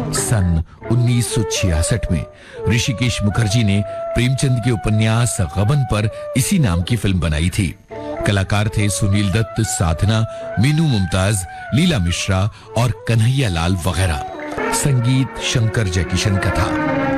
सन 1966 में ऋषिकेश मुखर्जी ने प्रेमचंद के उपन्यास गबन पर इसी नाम की फिल्म बनाई थी। कलाकार थे सुनील दत्त, साधना, मीनू मुमताज, लीला मिश्रा और कन्हैया लाल वगैरह। संगीत शंकर जयकिशन का था।